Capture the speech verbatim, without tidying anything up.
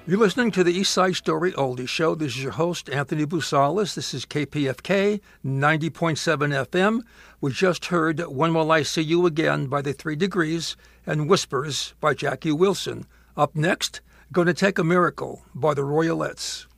You're listening to the East Side Story Oldie Show. This is your host, Anthony Busalis. This is K P F K, ninety point seven F M. We just heard When Will I See You Again by the Three Degrees and Whispers by Jackie Wilson. Up next, Gonna Take a Miracle by the Royalettes.